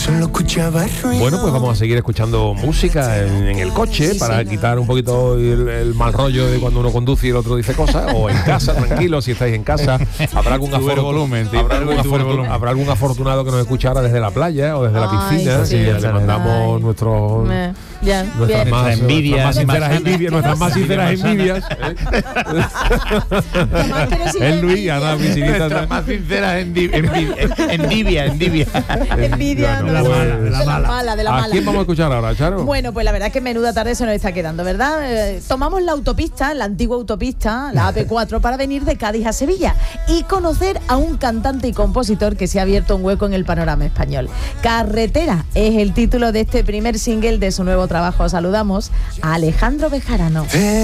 solo escuchaba ruido. Bueno, pues vamos a seguir escuchando música en el coche para quitar un poquito el mal rollo de cuando uno conduce y el otro dice cosas, o en casa, tranquilo, si estáis en casa. Habrá algún afortunado que nos escuchara desde la playa o desde la piscina. Sí, le mandamos nuestras más sinceras envidias. El Luis, Ana, nuestras más sinceras envidia. Envidia, bueno, de pues, la mala. ¿A quién vamos a escuchar ahora, Charo? Bueno, pues la verdad es que menuda tarde se nos está quedando, ¿verdad? Tomamos la autopista, la antigua autopista, la AP4, para venir de Cádiz a Sevilla y conocer a un cantante y compositor que se ha abierto un hueco en el panorama español. Carretera es el título de este primer single de su nuevo trabajo. Saludamos a Alejandro Bejarano.